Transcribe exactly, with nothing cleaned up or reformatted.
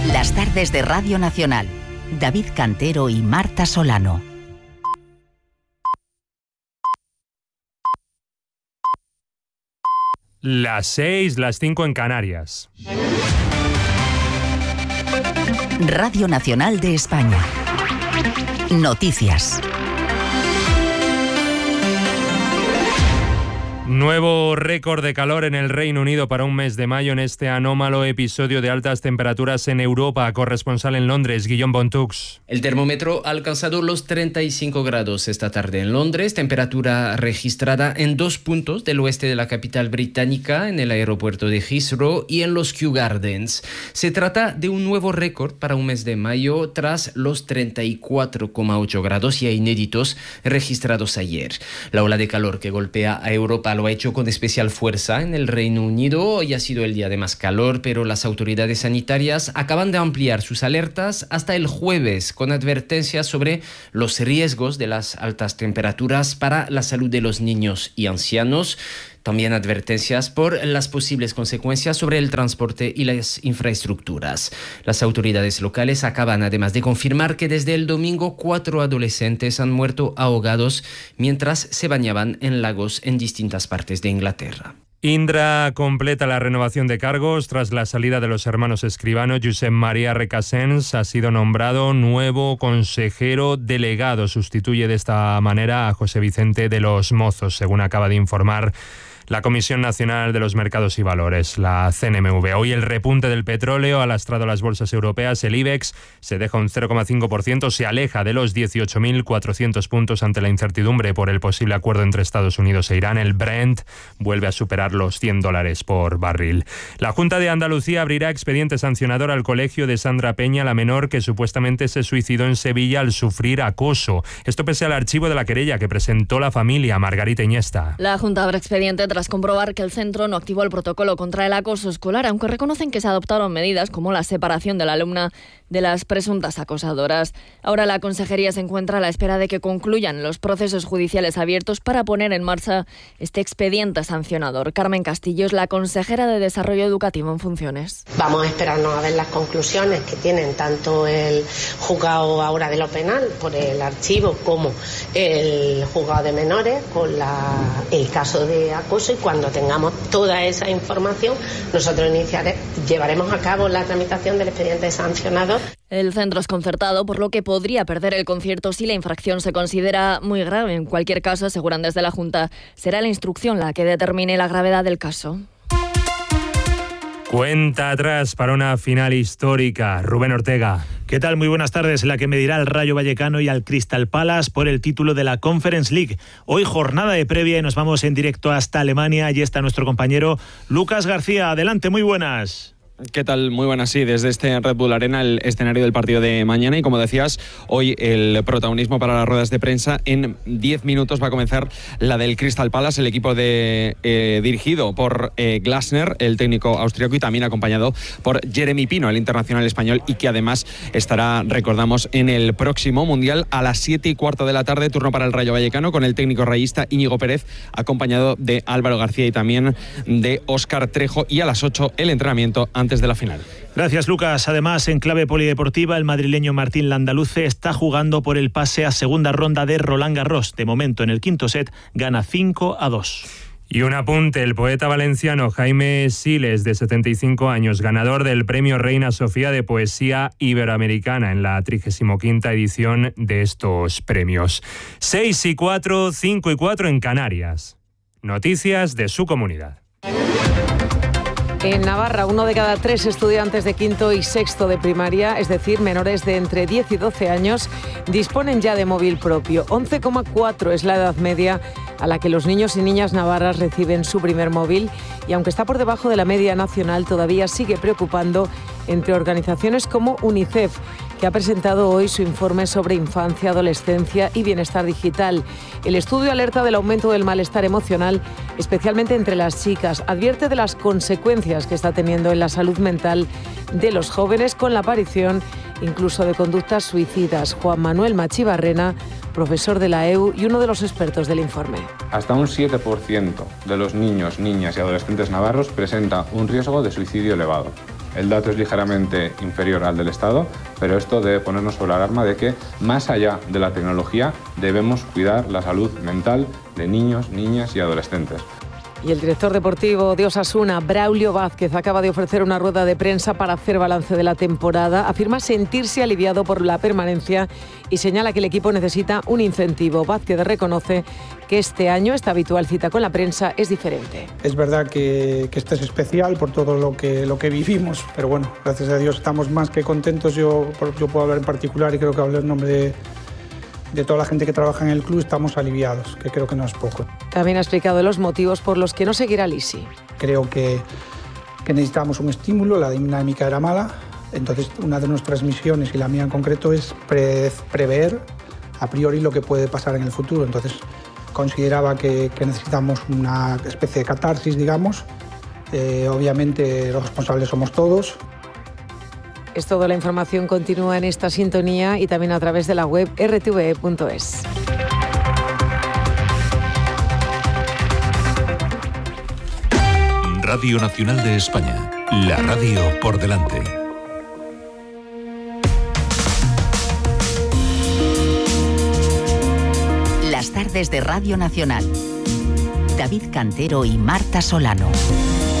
Las tardes de Radio Nacional. David Cantero y Marta Solano. Las seis, las cinco en Canarias. Radio Nacional de España. Noticias. Nuevo récord de calor en el Reino Unido para un mes de mayo en este anómalo episodio de altas temperaturas en Europa. Corresponsal en Londres, Guillaume Bontux. El termómetro ha alcanzado los treinta y cinco grados esta tarde en Londres, temperatura registrada en dos puntos del oeste de la capital británica, en el aeropuerto de Heathrow y en los Kew Gardens. Se trata de un nuevo récord para un mes de mayo tras los treinta y cuatro coma ocho grados ya inéditos registrados ayer. La ola de calor que golpea a Europa lo ha hecho con especial fuerza en el Reino Unido. Hoy ha sido el día de más calor, pero las autoridades sanitarias acaban de ampliar sus alertas hasta el jueves, con advertencias sobre los riesgos de las altas temperaturas para la salud de los niños y ancianos. También advertencias por las posibles consecuencias sobre el transporte y las infraestructuras. Las autoridades locales acaban además de confirmar que desde el domingo cuatro adolescentes han muerto ahogados mientras se bañaban en lagos en distintas partes de Inglaterra. Indra completa la renovación de cargos tras la salida de los hermanos Escribano. Josep María Recasens ha sido nombrado nuevo consejero delegado. Sustituye de esta manera a José Vicente de los Mozos, según acaba de informar la Comisión Nacional de los Mercados y Valores, la C N M V. Hoy el repunte del petróleo ha lastrado las bolsas europeas. El IBEX se deja un cero coma cinco por ciento, se aleja de los dieciocho mil cuatrocientos puntos ante la incertidumbre por el posible acuerdo entre Estados Unidos e Irán. El Brent vuelve a superar los cien dólares por barril. La Junta de Andalucía abrirá expediente sancionador al colegio de Sandra Peña, la menor que supuestamente se suicidó en Sevilla al sufrir acoso. Esto pese al archivo de la querella que presentó la familia. Margarita Iniesta. La Junta abre expediente tras comprobar que el centro no activó el protocolo contra el acoso escolar, aunque reconocen que se adoptaron medidas como la separación de la alumna de las presuntas acosadoras. Ahora la consejería se encuentra a la espera de que concluyan los procesos judiciales abiertos para poner en marcha este expediente sancionador. Carmen Castillo es la consejera de Desarrollo Educativo en funciones. Vamos a esperarnos a ver las conclusiones que tienen tanto el juzgado ahora de lo penal por el archivo como el juzgado de menores con la, el caso de acoso, y cuando tengamos toda esa información nosotros iniciaremos, llevaremos a cabo la tramitación del expediente sancionador. El centro es concertado, por lo que podría perder el concierto si la infracción se considera muy grave. En cualquier caso, aseguran desde la Junta, será la instrucción la que determine la gravedad del caso. Cuenta atrás para una final histórica. Rubén Ortega. ¿Qué tal? Muy buenas tardes. La que medirá al Rayo Vallecano y al Crystal Palace por el título de la Conference League. Hoy jornada de previa y nos vamos en directo hasta Alemania. Allí está nuestro compañero Lucas García. Adelante, muy buenas. ¿Qué tal? Muy buenas, sí, desde este Red Bull Arena, el escenario del partido de mañana, y como decías, hoy el protagonismo para las ruedas de prensa. En diez minutos va a comenzar la del Crystal Palace, el equipo de eh, dirigido por eh, Glasner, el técnico austríaco, y también acompañado por Jeremy Pino, el internacional español, y que además estará, recordamos, en el próximo Mundial a las siete y cuarto de la tarde, turno para el Rayo Vallecano, con el técnico rayista Íñigo Pérez, acompañado de Álvaro García y también de Óscar Trejo, y a las ocho el entrenamiento antes de la final. Gracias, Lucas. Además, en clave polideportiva, el madrileño Martín Landaluce está jugando por el pase a segunda ronda de Roland Garros. De momento, en el quinto set, gana cinco a dos. Y un apunte, el poeta valenciano Jaime Siles, de setenta y cinco años, ganador del Premio Reina Sofía de Poesía Iberoamericana en la trigésima quinta edición de estos premios. seis y cuatro, cinco y cuatro en Canarias. Noticias de su comunidad. En Navarra, uno de cada tres estudiantes de quinto y sexto de primaria, es decir, menores de entre diez y doce años, disponen ya de móvil propio. once coma cuatro es la edad media a la que los niños y niñas navarras reciben su primer móvil, y aunque está por debajo de la media nacional, todavía sigue preocupando entre organizaciones como UNICEF, que ha presentado hoy su informe sobre infancia, adolescencia y bienestar digital. El estudio alerta del aumento del malestar emocional, especialmente entre las chicas. Advierte de las consecuencias que está teniendo en la salud mental de los jóvenes, con la aparición incluso de conductas suicidas. Juan Manuel Machibarrena, profesor de la E U y uno de los expertos del informe. Hasta un siete por ciento de los niños, niñas y adolescentes navarros presenta un riesgo de suicidio elevado. el dato es ligeramente inferior al del Estado, pero esto debe ponernos sobre la alarma de que, más allá de la tecnología, debemos cuidar la salud mental de niños, niñas y adolescentes. Y el director deportivo de Osasuna, Braulio Vázquez, acaba de ofrecer una rueda de prensa para hacer balance de la temporada. Afirma sentirse aliviado por la permanencia y señala que el equipo necesita un incentivo. Vázquez reconoce que este año esta habitual cita con la prensa es diferente. Es verdad que, que este es especial por todo lo que, lo que vivimos, pero bueno, gracias a Dios estamos más que contentos. Yo, yo puedo hablar en particular y creo que hablo en nombre de... de toda la gente que trabaja en el club, estamos aliviados, que creo que no es poco. También ha explicado los motivos por los que no seguirá Lisi. Creo que, que necesitábamos un estímulo, la dinámica era mala, entonces una de nuestras misiones, y la mía en concreto, es pre prever a priori lo que puede pasar en el futuro. Entonces consideraba que, que necesitamos una especie de catarsis, digamos. Eh, obviamente los responsables somos todos. Es todo, la información continúa en esta sintonía y también a través de la web erre te ve punto es. Radio Nacional de España, la radio por delante. Las tardes de Radio Nacional. David Cantero y Marta Solano.